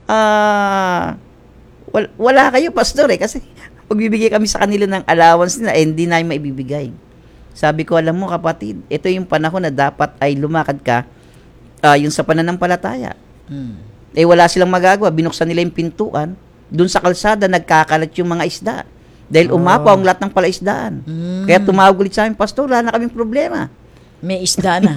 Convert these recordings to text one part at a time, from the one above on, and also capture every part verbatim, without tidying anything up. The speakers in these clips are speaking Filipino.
ah, wal, wala kayo, pastor eh, kasi pagbibigay kami sa kanila ng allowance nila, eh, hindi namin maibibigay. Sabi ko, alam mo kapatid, ito yung panahon na dapat ay lumakad ka, uh, yung sa pananampalataya. Mm. Eh wala silang magagawa, binuksan nila yung pintuan, dun sa kalsada, nagkakalat yung mga isda. Dahil Oh. umapaw ang lahat ng palaisdaan. Mm. Kaya tumawag ulit sa amin, pastor, wala na kaming problema. May isda na.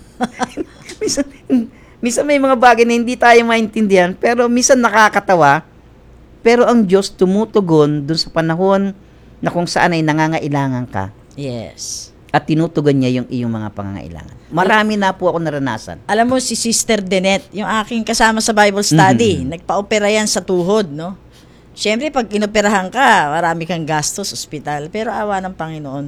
minsan, minsan may mga bagay na hindi tayo maintindihan, pero minsan nakakatawa, pero ang Diyos tumutugon dun sa panahon na kung saan ay nangangailangan ka. Yes. At tinutugon niya yung iyong mga pangangailangan. Marami na po ako naranasan. Alam mo, si Sister Denet, yung aking kasama sa Bible study, Mm-hmm. nagpa-opera yan sa tuhod, no? Siyempre, pag inoperahan ka, marami kang gastos, ospital. Pero awa ng Panginoon,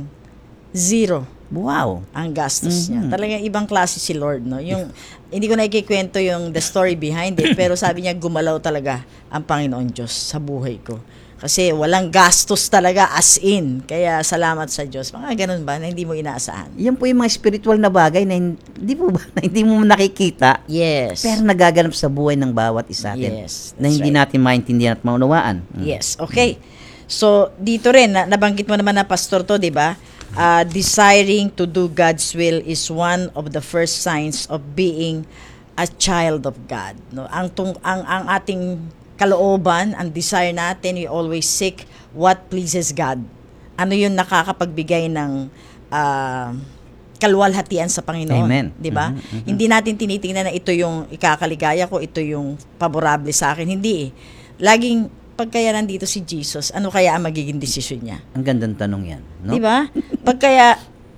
zero Wow. ang gastos niya. Mhm. Talagang ibang klase si Lord, no? Yung, hindi ko na ikikwento yung the story behind it, pero sabi niya, gumalaw talaga ang Panginoon Diyos sa buhay ko. Kasi walang gastos talaga as in. Kaya salamat sa Diyos. Mga ganun ba na hindi mo inaasahan? Yan po yung mga spiritual na bagay na hindi po ba, na hindi mo nakikita, Yes. pero nagaganap sa buhay ng bawat isa natin. Yes, Na that's hindi right. natin maintindihan at maunawaan. Mm. Yes, okay. So, dito rin, na, nabanggit mo naman na pastor to, di ba? Uh, desiring to do God's will is one of the first signs of being a child of God. No? Ang, tung, ang, ang ating kalooban, ang desire natin, we always seek what pleases God. Ano yung nakakapagbigay ng uh, kaluwalhatian sa Panginoon. Amen. Di ba? Mhm, mhm. Hindi natin tinitingnan na ito yung ikakaligaya ko, ito yung paborable sa akin. Hindi eh. Laging, pagkaya nandito si Jesus, ano kaya ang magiging desisyon niya? Ang gandang tanong yan. No? Di ba? Pagkaya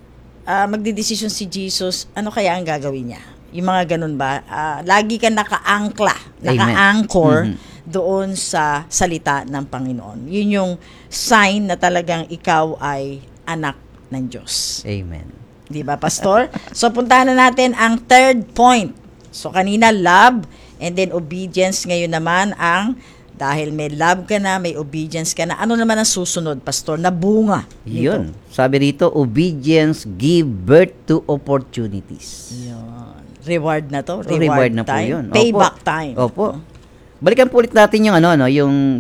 uh, magdidesisyon si Jesus, ano kaya ang gagawin niya? Yung mga ganun ba? Uh, lagi ka naka-angkla, naka-anchor Mhm. doon sa salita ng Panginoon. Yun yung sign na talagang ikaw ay anak ng Diyos. Amen. Di ba, Pastor? So, puntahan na natin ang third point. So, kanina, love, and then obedience. Ngayon naman, ang dahil may love ka na, may obedience ka na, ano naman ang susunod, Pastor, na bunga? nito? Yun. Sabi rito, obedience give birth to opportunities. Yun. Reward na to. Oh, reward na po time. yun. Payback Opo. time. Opo. Balikan po ulit natin yung ano, ano yung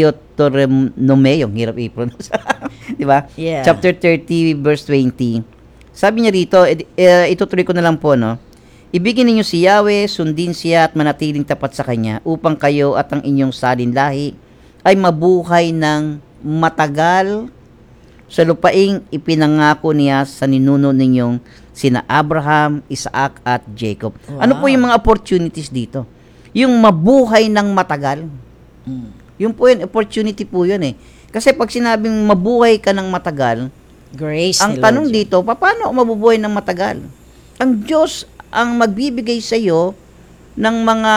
Deuteronomy, yung hirap i-pronounce. Di ba? Yeah. Chapter thirty, verse twenty. Sabi niya rito, eh, eh, itutuloy ko na lang po, no? Ibigin ninyo si Yahweh, sundin siya at manatiling tapat sa Kanya upang kayo at ang inyong salin lahi ay mabuhay ng matagal sa lupaing ipinangako niya sa ninuno ninyong sina Abraham, Isaac at Jacob. Wow. Ano po yung mga opportunities dito? Yung mabuhay ng matagal. Mm. Yung po yun, opportunity po yun eh. Kasi pag sinabing mabuhay ka ng matagal, Grace ang ni tanong Lord. dito, paano ako mabubuhay ng matagal? Ang Diyos ang magbibigay sa iyo ng mga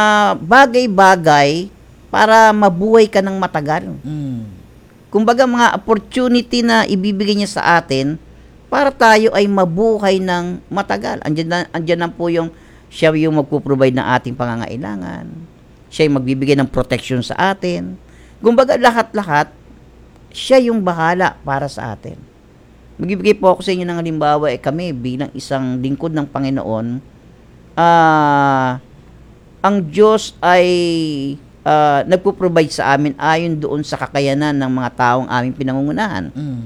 bagay-bagay para mabuhay ka ng matagal. Mm. Kumbaga mga opportunity na ibibigay niya sa atin para tayo ay mabuhay ng matagal. Andiyan na, andiyan na po yung siya yung magpo-provide ng ating pangangailangan. Siya yung magbibigay ng protection sa atin. Kumbaga lahat-lahat, siya yung bahala para sa atin. Magbibigay po ako sa inyo ng halimbawa, eh, kami bilang isang lingkod ng Panginoon, ah, ang Diyos ay uh, nagpo-provide sa amin ayon doon sa kakayanan ng mga taong aming pinangungunahan. Mm.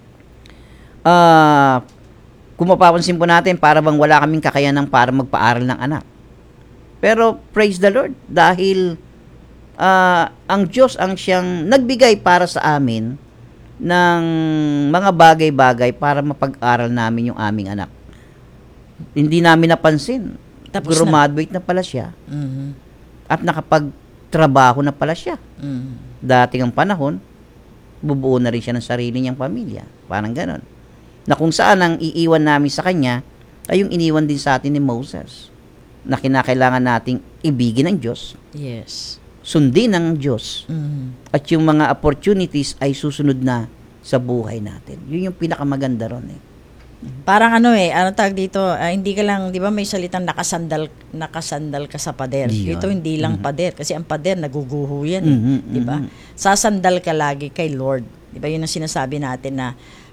Ah, kung mapapansin po natin, para bang wala kaming kakayanan para magpaaral ng anak. Pero praise the Lord, dahil uh, ang Diyos ang siyang nagbigay para sa amin ng mga bagay-bagay para mapag-aral namin yung aming anak. Hindi namin napansin. Tapos Graduate na. na pala siya Mm-hmm. at nakapagtrabaho na pala siya. Mm. Dating ang panahon, bubuo na rin siya ng sarili niyang pamilya. Parang ganon. Na kung saan ang iiwan namin sa kanya ay yung iniwan din sa atin ni Moses na kinakailangan nating ibigin ng Diyos, Yes. sundin ng Diyos, Mm. at yung mga opportunities ay susunod na sa buhay natin. Yun yung pinakamaganda ron eh. Parang ano eh, ano tawag dito, ah, hindi ka lang, di ba may salitang nakasandal, nakasandal ka sa pader. Yun. Ito hindi lang Mhm. pader, kasi ang pader naguguho yan, eh, Mhm, di ba? mhm. Sasandal ka lagi kay Lord. Di ba yun ang sinasabi natin na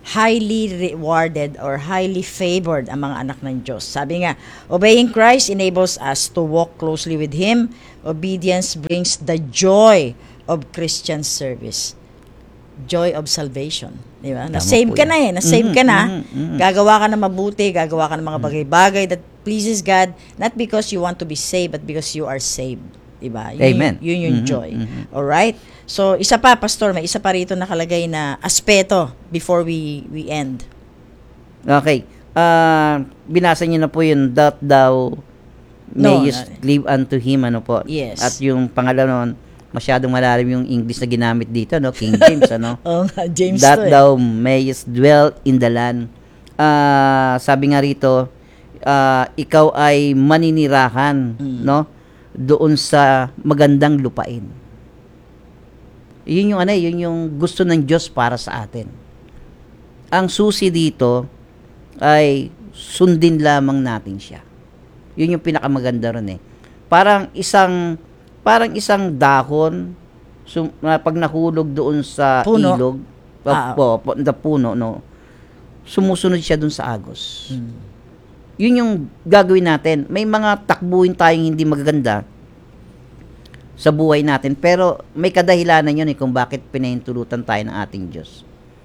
highly rewarded or highly favored ang mga anak ng Diyos. Sabi nga, obeying Christ enables us to walk closely with Him. Obedience brings the joy of Christian service. Joy of salvation. Di ba? Na-save po ka yan. na eh. Na-save ka na. Mhm, mhm, mhm. Gagawa ka na mabuti. Gagawa ka ng mga bagay-bagay that pleases God. Not because you want to be saved, but because you are saved. Diba? Yun, Amen. Yun yung Mhm, joy. mhm. Alright? So, isa pa, Pastor, may isa pa rito nakalagay na aspeto before we we end. Okay. Ah, binasa niyo na po yung that thou No, mayest no. live unto him, ano po. Yes. At yung pangalawa noon, masyadong malalim yung English na ginamit dito, no? King James, ano? Oh, James That to eh. thou mayest dwell in the land. Ah, sabi nga rito, ah, ikaw ay maninirahan, Mm. no? Doon sa magandang lupain. Yun yung ano, yun yung gusto ng Diyos para sa atin. Ang susi dito ay sundin lamang natin siya. Yun yung pinakamaganda ron eh. Parang isang parang isang dahon sum, na pag nahulog doon sa Puno. ilog, Ah. po, po, na puno, no, sumusunod siya doon sa agos. Mm. Yun yung gagawin natin. May mga takbuhin tayong hindi magaganda sa buhay natin, pero may kadahilanan yun eh kung bakit pinahintulutan tayo ng ating Diyos.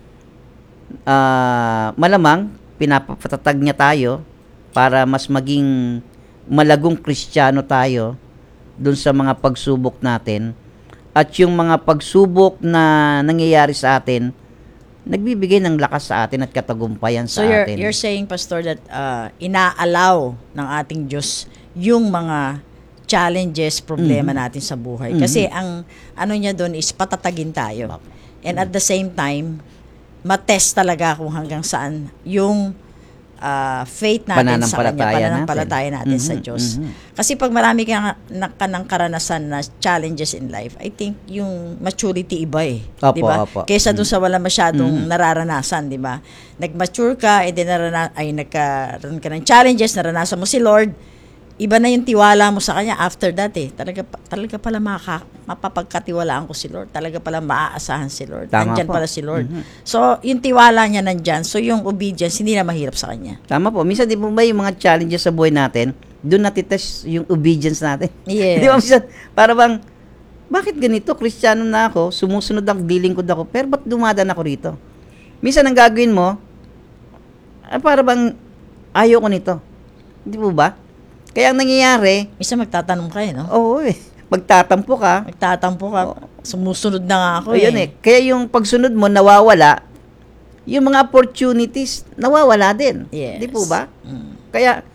Ah, malamang pinapatatag niya tayo para mas maging malagong Kristiyano tayo dun sa mga pagsubok natin, at yung mga pagsubok na nangyayari sa atin nagbibigay ng lakas sa atin at katagumpayan So sa you're, atin. you're saying, Pastor, that uh, inaalaw ng ating Diyos yung mga challenges, problema Mhm. natin sa buhay. Mhm. Kasi ang ano niya doon is patatagin tayo. And at the same time, matest talaga kung hanggang saan yung uh, faith natin sa Kanya, Pananampalataya pananampalataya natin, natin. sa Mhm, Diyos. mhm. Kasi pag marami ka na, ka ng karanasan na challenges in life, I think yung maturity iba eh. Opo, Di ba? opo. Kaysa doon sa wala masyadong Mhm. nararanasan, di ba? Nag-mature ka, and then narana- ay nagkaroon ka ng challenges, naranasan mo si Lord, iba na yung tiwala mo sa Kanya after that eh. Talaga, pa- talaga pala makaka, mapapagkatiwalaan ko si Lord. Talaga pala maaasahan si Lord. Tama Nandyan po. pala si Lord. Mhm. So, yung tiwala niya nandyan. So, yung obedience, hindi na mahirap sa Kanya. Tama po. Minsan di po ba yung mga challenges sa buhay natin, doon natitest yung obedience natin. Yes. Di ba minsan, para bang, bakit ganito? Kristiyano na ako, sumusunod ako, dilingkod ako, pero ba't dumadaan ako rito? Minsan ang gagawin mo, ah, para bang, ayaw ko nito. Hindi po ba? Kaya ang nangyayari, Minsan magtatanong ka eh, no? oo eh, magtatampo ka. Magtatampo ka. Sumusunod na nga ako O yun eh. Kaya yung pagsunod mo, nawawala, yung mga opportunities, nawawala din. Yes. Di po ba? Mm. Kaya,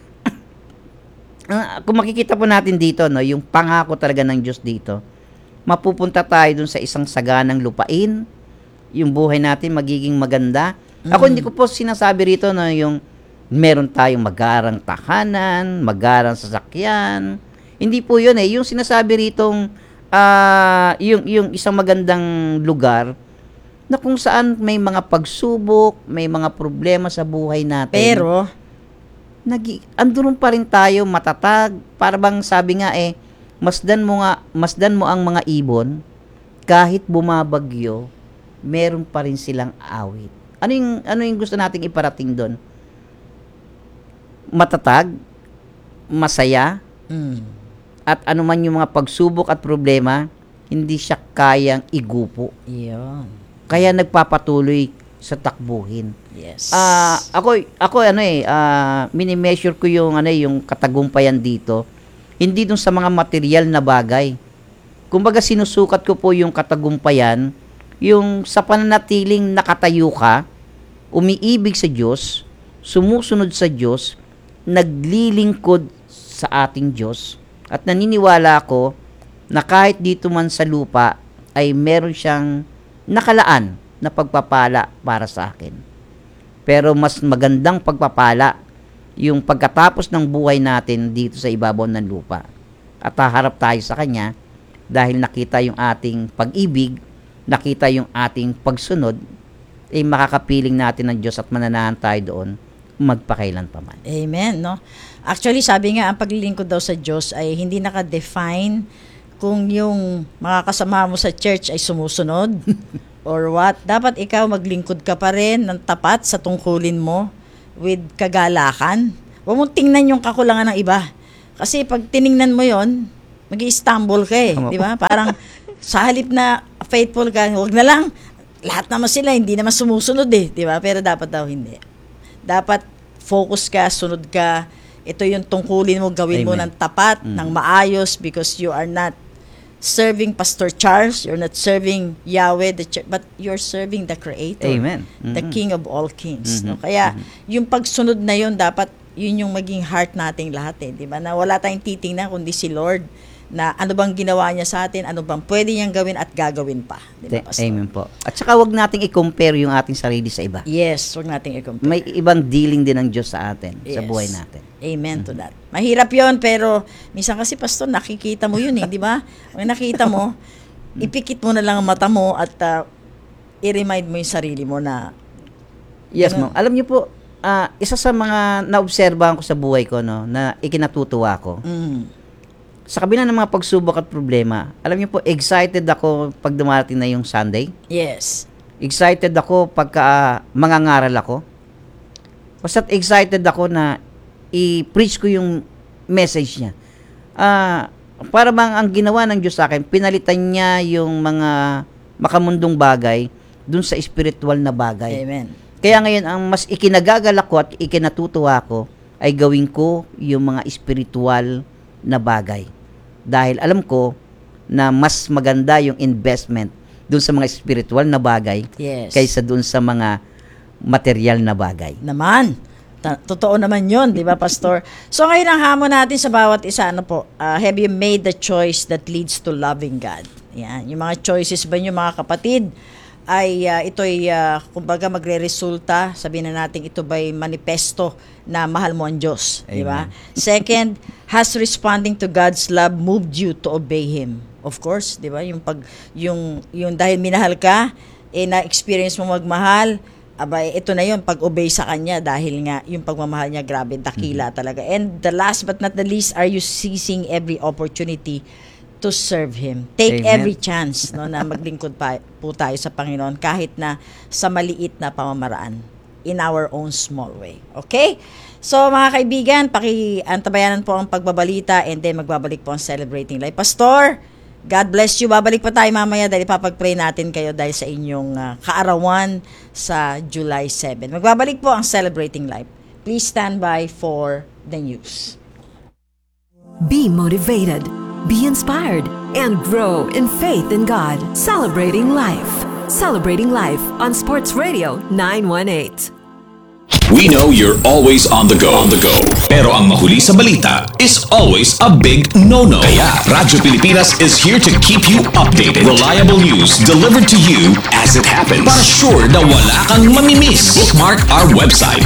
ah, kung makikita po natin dito, no, yung pangako talaga ng Diyos dito, mapupunta tayo dun sa isang saganang lupain, yung buhay natin magiging maganda. Ako Mm. hindi ko po sinasabi rito na yung meron tayong magarang tahanan, magarang sasakyan. Hindi po yun eh. Yung sinasabi ritong, ah, yung, yung isang magandang lugar, na kung saan may mga pagsubok, may mga problema sa buhay natin. Pero, nagi andun pa rin tayo matatag, para bang sabi nga eh, masdan mo nga masdan mo ang mga ibon, kahit bumabagyo meron pa rin silang awit. Ano yung ano yung gusto nating iparating doon? Matatag, masaya, mm, at anuman yung mga pagsubok at problema, hindi siya kayang igupo, yun. kaya nagpapatuloy sa takbuhin. Yes. Ah, ako ako ano eh, ah, mini-measure ko yung ano eh, yung katagumpayan dito. Hindi dun sa mga material na bagay. Kumbaga sinusukat ko po yung katagumpayan, yung sa pananatiling nakatayo ka, umiibig sa Diyos, sumusunod sa Diyos, naglilingkod sa ating Diyos, at naniniwala ako na kahit dito man sa lupa ay meron siyang nakalaan na pagpapala para sa akin. Pero mas magandang pagpapala yung pagkatapos ng buhay natin dito sa ibabaw ng lupa. At haharap tayo sa Kanya dahil nakita yung ating pag-ibig, nakita yung ating pagsunod, eh makakapiling natin ng Diyos at mananahan tayo doon magpakailan pa man. Amen, no? Actually, sabi nga, ang paglilingkod daw sa Diyos ay hindi naka-define kung yung mga kasama mo sa church ay sumusunod or what. Dapat ikaw maglingkod ka pa rin ng tapat sa tungkulin mo with kagalakan. Huwag mong tingnan yung kakulangan ng iba. Kasi pag tiningnan mo yon, mag-i-stumble ka eh. Di ba? Parang sa halip na faithful ka, huwag na lang. Lahat naman sila, hindi naman sumusunod eh. Di ba? Pero dapat daw hindi. Dapat focus ka, sunod ka. Ito yung tungkulin mo, gawin mo Amen. ng tapat, Mm. ng maayos, because you are not serving Pastor Charles, you're not serving Yahweh, the church, but you're serving the Creator. Amen. The Mhm. King of all kings. No? Mhm. Kaya, yung pagsunod na yun, dapat yun yung maging heart nating lahat eh. Di ba? Na wala tayong titingnan kundi si Lord, na ano bang ginawa niya sa atin, ano bang pwede niyang gawin at gagawin pa. Di ba, Pastor? Amen po. At saka wag nating i-compare yung ating sarili sa iba. Yes, huwag nating i-compare. May ibang dealing din ng Diyos sa atin, sa Yes. buhay natin. Amen to that. Mahirap yon, pero minsan kasi, Pastor, nakikita mo yun eh, di ba? Pag nakita mo, ipikit mo na lang ang mata mo at uh, i-remind mo yung sarili mo na Yes, Ganun. ma'am. Alam niyo po, ah, isa sa mga naobserbahan ko sa buhay ko, no, na ikinatutuwa ko, mm, sa kabila ng mga pagsubok at problema, alam niyo po, excited ako pag dumating na yung Sunday. yes. Excited ako pagka ah, mangangaral ako. Basta't excited ako na i-preach ko yung message niya. Ah, para bang ang ginawa ng Diyos sa akin, pinalitan niya yung mga makamundong bagay dun sa spiritual na bagay. Amen. Kaya ngayon, ang mas ikinagagalak ko at ikinatutuwa ko ay gawin ko yung mga spiritual na bagay. Dahil alam ko na mas maganda yung investment dun sa mga spiritual na bagay Yes. kaysa dun sa mga material na bagay. Naman. Ta- totoo naman yun, di ba, Pastor? So, ngayon ang hamon natin sa bawat isa, ano po, uh, have you made the choice that leads to loving God? Yan. Yung mga choices ba nyo, mga kapatid, ay uh, ito'y, uh, kumbaga, magre-resulta, sabihin na natin, ito ba'y manifesto na mahal mo ang Diyos, di ba? Second, has responding to God's love moved you to obey Him? Of course, di ba? Yung pag, yung, yung dahil minahal ka, eh, na-experience mo magmahal, abay, ito na yun, pag-obey sa Kanya dahil nga yung pagmamahal niya, grabe, dakila talaga. And the last but not the least, are you seizing every opportunity to serve Him? Take Amen. every chance no, na maglingkod pa, po tayo sa Panginoon kahit na sa maliit na pamamaraan in our own small way. Okay? So, mga kaibigan, paki-antabayanan po ang pagbabalita and then magbabalik po ang Celebrating Life. Pastor, God bless you. Babalik pa tayo mamaya dahil ipapag-pray natin kayo dahil sa inyong uh, kaarawan sa July seventh. Magbabalik po ang Celebrating Life. Please stand by for the news. Be motivated, be inspired, and grow in faith in God. Celebrating Life. Celebrating Life on Sports Radio nine one eight. We know you're always on the go. On the go. Pero ang mahuli sa balita is always a big no-no. Kaya Radyo Pilipinas is here to keep you updated. Reliable news delivered to you as it happens. Para sure na wala kang mamimiss. Bookmark our website